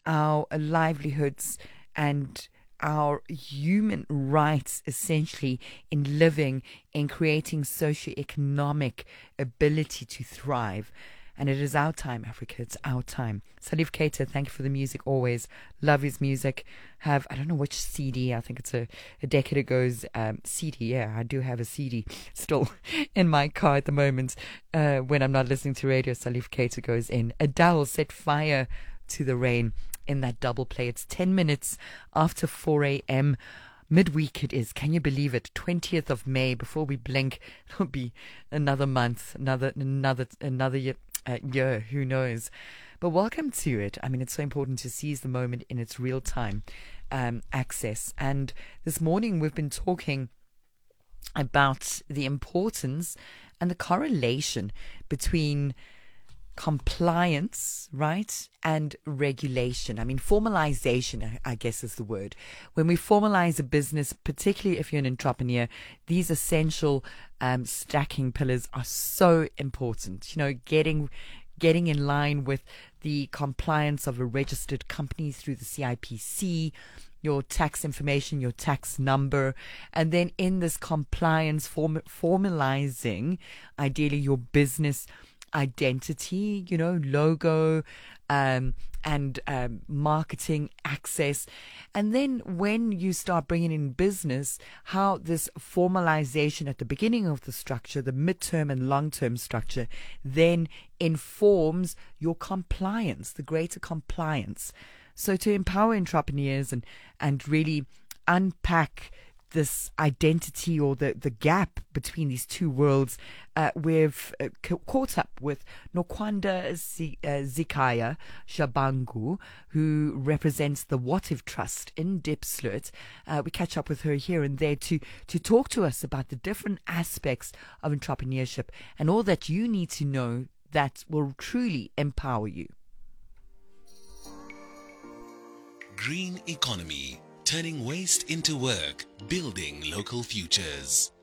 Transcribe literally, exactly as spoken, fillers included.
our livelihoods and our human rights essentially in living, in creating socioeconomic ability to thrive. And it is our time, Africa. It's our time. Salif Keita, thank you for the music always. Love his music. Have, I don't know which C D, I think it's a, a decade ago's um, C D. Yeah, I do have a C D still in my car at the moment. Uh, when I'm not listening to radio, Salif Keita goes in. Adele set fire to the rain in that double play. It's ten minutes after four a.m. Midweek it is. Can you believe it? twentieth of May. Before we blink, it'll be another month, another, another, another year. Uh, year, who knows? But welcome to it. I mean, it's so important to seize the moment in its real time um, access. And this morning we've been talking about the importance and the correlation between compliance, right, and regulation. I mean, formalization, I guess, is the word. When we formalize a business, particularly if you're an entrepreneur, these essential um, stacking pillars are so important. You know, getting getting in line with the compliance of a registered company through the C I P C, your tax information, your tax number, and then in this compliance, form, formalizing, ideally, your business identity, you know, logo, um, and um, marketing access. And then when you start bringing in business, how this formalization at the beginning of the structure, the midterm and long-term structure, then informs your compliance, the greater compliance. So to empower entrepreneurs and, and really unpack this identity or the, the gap between these two worlds, uh, we've uh, ca- caught up with Nokwanda Z- uh, Zikaya Shabangu, who represents the What If Trust in Diepsloot. Uh, we catch up with her here and there to, to talk to us about the different aspects of entrepreneurship and all that you need to know that will truly empower you. Green economy. Turning waste into work, building local futures.